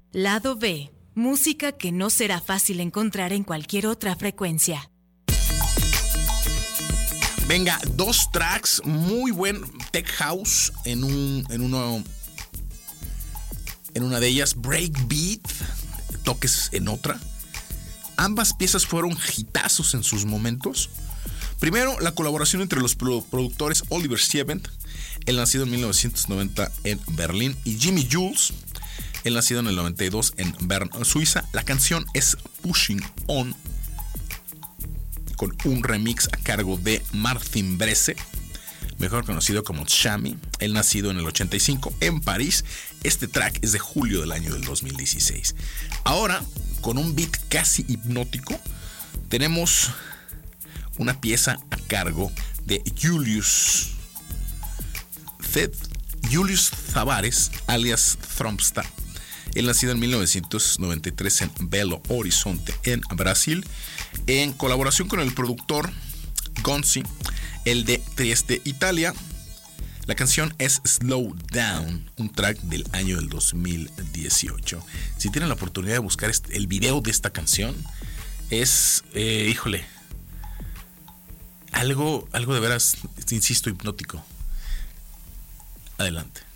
Lado B. Música que no será fácil encontrar en cualquier otra frecuencia. Venga, 2 tracks, muy buen tech house en una de ellas, breakbeat, toques en otra. Ambas piezas fueron hitazos en sus momentos. Primero, la colaboración entre los productores Oliver Sievent, el nacido en 1990 en Berlín, y Jimmy Jules, el nacido en el 92 en Bern, Suiza. La canción es Pushing On, con un remix a cargo de Martin Bresse, mejor conocido como Shami, el nacido en el 85 en París. Este track es de julio del año del 2016. Ahora, con un beat casi hipnótico, tenemos una pieza a cargo de Julius Tavares, alias Thrompsta, el nacido en 1993 en Belo Horizonte, en Brasil, en colaboración con el productor Gonzi, el de Trieste, Italia. La canción es Slow Down, un track del año del 2018. Si tienen la oportunidad de buscar el video de esta canción, es, algo de veras, insisto, hipnótico. Adelante.